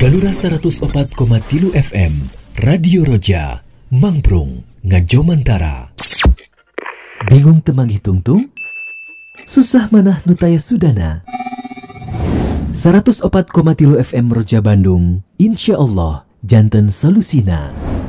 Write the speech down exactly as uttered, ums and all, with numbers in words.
Galura seratus opat koma tilu F M Radio Roja Mangprung Ngajomantara. Bingung temang hitung-tung? Susah manah nutaya sudana. seratus opat koma tilu F M Roja Bandung, insya Allah janten solusina.